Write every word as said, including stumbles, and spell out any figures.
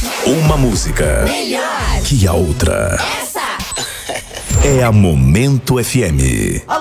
Uma música melhor que a outra. Essa É a Momento F M.